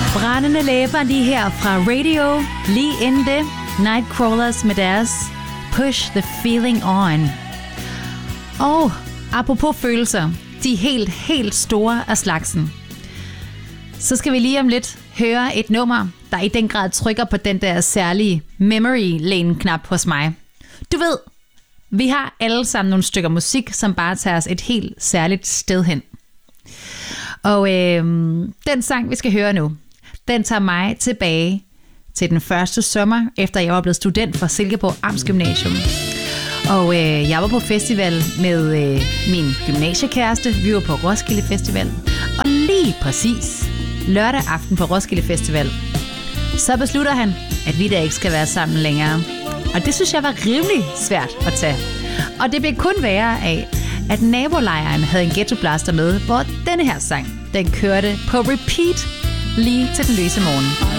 Brændende læber lige her fra Radio. Lige inden det, Nightcrawlers med deres Push the Feeling On. Og apropos følelser, de helt store af slagsen. Så skal vi lige om lidt høre et nummer, der i den grad trykker på den der særlige memory lane-knap hos mig. Du ved, vi har alle sammen nogle stykker musik, som bare tager os et helt særligt sted hen. Og den sang, vi skal høre nu, den tager mig tilbage til den første sommer, efter jeg var blevet student fra Silkeborg Amtsgymnasium. Og jeg var på festival med min gymnasiekæreste. Vi var på Roskilde Festival. Og lige præcis lørdag aften på Roskilde Festival, så beslutter han, at vi da ikke skal være sammen længere. Og det synes jeg var rimelig svært at tage. Og det blev kun værre af, at nabolejren havde en ghettoblaster med, hvor denne her sang, den kørte på repeat lige til den løse morgen.